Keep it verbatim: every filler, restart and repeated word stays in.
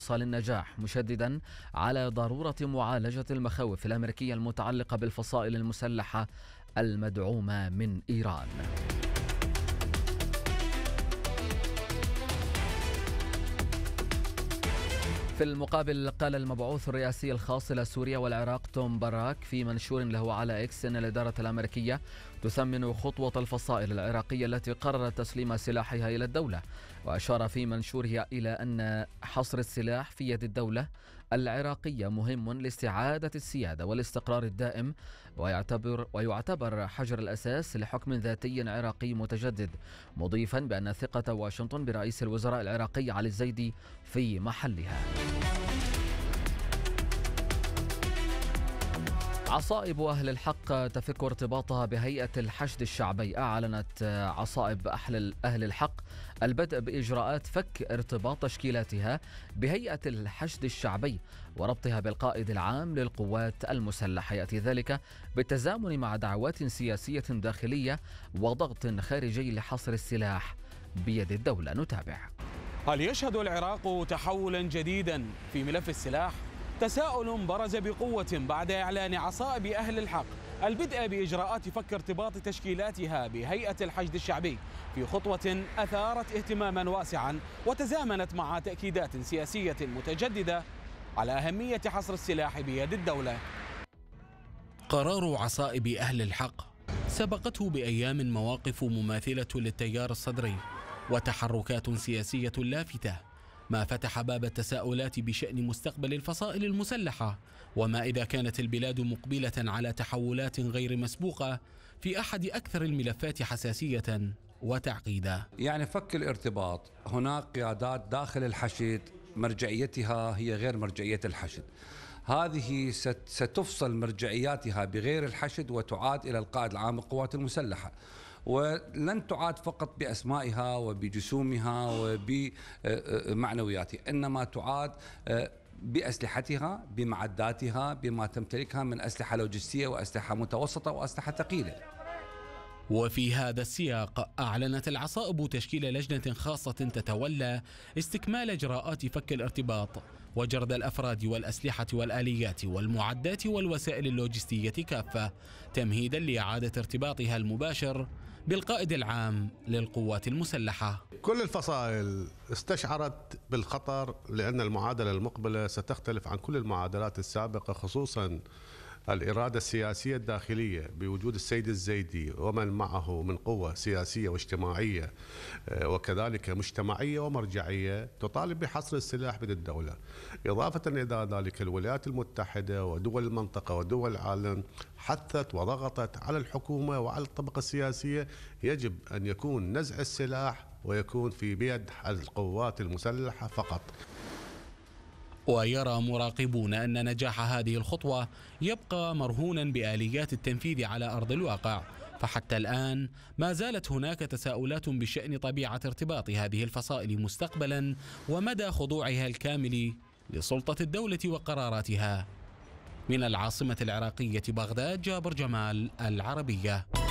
النجاح، مشددا على ضرورة معالجة المخاوف الأمريكية المتعلقة بالفصائل المسلحة المدعومة من إيران. في المقابل، قال المبعوث الرئاسي الخاص لسوريا والعراق توم باراك في منشور له على إكس أن الإدارة الأمريكية تثمن خطوة الفصائل العراقية التي قررت تسليم سلاحها إلى الدولة، وأشار في منشوره إلى أن حصر السلاح في يد الدولة العراقية مهم لاستعادة السيادة والاستقرار الدائم، ويعتبر ويعتبر حجر الأساس لحكم ذاتي عراقي متجدد، مضيفا بأن ثقة واشنطن برئيس الوزراء العراقي علي الزيدي في محلها. عصائب أهل الحق تفك ارتباطها بهيئة الحشد الشعبي. أعلنت عصائب أهل الحق البدء بإجراءات فك ارتباط تشكيلاتها بهيئة الحشد الشعبي وربطها بالقائد العام للقوات المسلحة. يأتي ذلك بالتزامن مع دعوات سياسية داخلية وضغط خارجي لحصر السلاح بيد الدولة. نتابع. هل يشهد العراق تحولا جديدا في ملف السلاح؟ تساؤل برز بقوة بعد إعلان عصائب أهل الحق البدء بإجراءات فك ارتباط تشكيلاتها بهيئة الحشد الشعبي في خطوة أثارت اهتماما واسعا وتزامنت مع تأكيدات سياسية متجددة على أهمية حصر السلاح بيد الدولة. قرار عصائب أهل الحق سبقته بأيام مواقف مماثلة للتيار الصدري وتحركات سياسية لافتة، ما فتح باب التساؤلات بشأن مستقبل الفصائل المسلحة، وما إذا كانت البلاد مقبلة على تحولات غير مسبوقة في أحد أكثر الملفات حساسية وتعقيدا. يعني فك الارتباط، هناك قيادات داخل الحشد مرجعيتها هي غير مرجعية الحشد، هذه ستفصل مرجعياتها بغير الحشد وتعاد إلى القائد العام للقوات المسلحة، ولن تعاد فقط بأسمائها وبجسومها وبمعنوياتها، إنما تعاد بأسلحتها بمعداتها بما تمتلكها من أسلحة لوجستية وأسلحة متوسطة وأسلحة ثقيلة. وفي هذا السياق أعلنت العصائب تشكيل لجنة خاصة تتولى استكمال إجراءات فك الارتباط وجرد الأفراد والأسلحة والآليات والمعدات والوسائل اللوجستية كافة، تمهيدا لإعادة ارتباطها المباشر بالقائد العام للقوات المسلحة. كل الفصائل استشعرت بالخطر لأن المعادلة المقبلة ستختلف عن كل المعادلات السابقة، خصوصا الإرادة السياسية الداخلية بوجود السيد الزيدي ومن معه من قوة سياسية واجتماعية وكذلك مجتمعية ومرجعية تطالب بحصر السلاح بيد الدولة. إضافة إلى ذلك الولايات المتحدة ودول المنطقة ودول العالم حثت وضغطت على الحكومة وعلى الطبقة السياسية، يجب أن يكون نزع السلاح ويكون في بيد القوات المسلحة فقط. ويرى مراقبون أن نجاح هذه الخطوة يبقى مرهونا بآليات التنفيذ على أرض الواقع، فحتى الآن ما زالت هناك تساؤلات بشأن طبيعة ارتباط هذه الفصائل مستقبلا ومدى خضوعها الكامل لسلطة الدولة وقراراتها. من العاصمة العراقية بغداد، جابر جمال، العربية.